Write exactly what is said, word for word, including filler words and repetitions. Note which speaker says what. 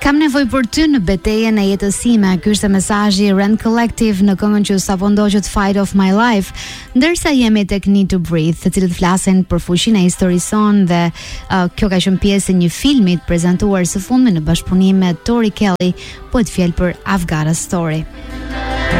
Speaker 1: Kam nevojë për ty në betejën e jetës time. Ky është mesazhi Rand Collective në këngën që sapo ndoqët Fight of My Life, ndërsa jemi tek Need to Breathe, të cilët flasin për fuqinë e historisë sonë dhe uh, kjo ka qenë pjesë e një filmi të prezantuar së fundmi në bashkëpunim me Tori Kelly, po të fjalë për I've Got a Story.